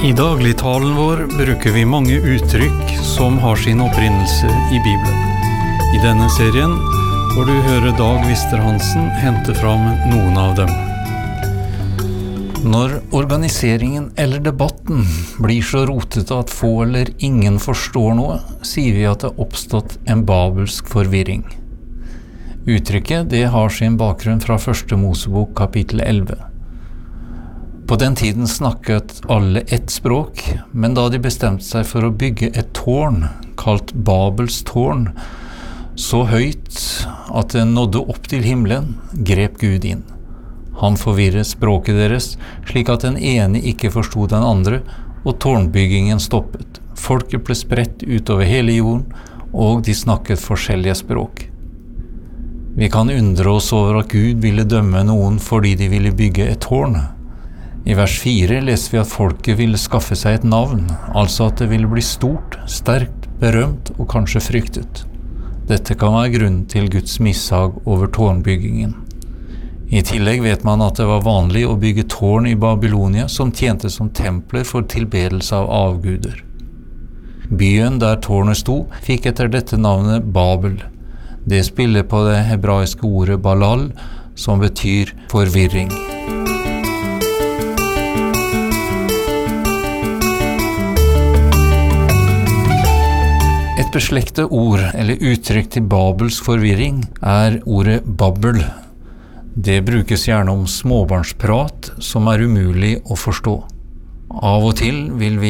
I dagligtalen vår bruker vi mange uttrykk som har sin opprinnelse i Bibelen. I denne serien får du høre Dag Vister-Hansen hente fram noen av dem. Når organiseringen eller debatten blir så rotete at få eller ingen forstår noe, sier vi at det har oppstått en babelsk forvirring. Uttrykket det har sin bakgrunn fra 1. Mosebok kapittel 11. På den tiden snakket alle ett språk, men da de bestemte seg for å bygge et tårn, kalt Babels tårn, så høyt at det nådde opp til himmelen, grep Gud inn. Han forvirret språket deres, slik at den ene ikke forstod den andre, og tårnbyggingen stoppet. Folket ble spredt utover hele jorden, og de snakket forskjellige språk. Vi kan undre oss over at Gud ville dømme noen fordi de ville bygge et tårn. I vers 4 leser vi at folket ville skaffe seg et navn, altså at det ville bli stort, sterkt, berømt og kanskje fryktet. Dette kan være grunnen til Guds mishag over tårnbyggingen. I tillegg vet man at det var vanlig å bygge tårn i Babylonia som tjente som templer for tilbedelse av avguder. Byen der tårnet sto fikk etter dette navnet Babel. Det spiller på det hebraiske ordet balal, som betyr forvirring. Et beslektet ord eller uttrykk til babelsk forvirring er ordet babbel. Det brukes gjerne om småbarnsprat som er umulig å forstå. Av og til vil vi